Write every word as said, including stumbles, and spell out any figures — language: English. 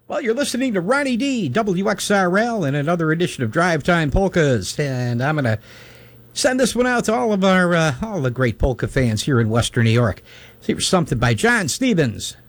Well, you're listening to Ronnie D, W X R L, and another edition of Drive Time Polkas. And I'm going to send this one out to all of our, uh, all the great polka fans here in Western New York. Here's something by John Stevens.